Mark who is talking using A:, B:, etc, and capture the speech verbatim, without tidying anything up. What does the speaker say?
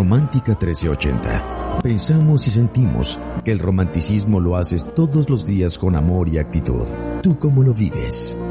A: Romántica trece ochenta. Pensamos y sentimos que el romanticismo lo haces todos los días con amor y actitud. ¿Tú cómo lo vives?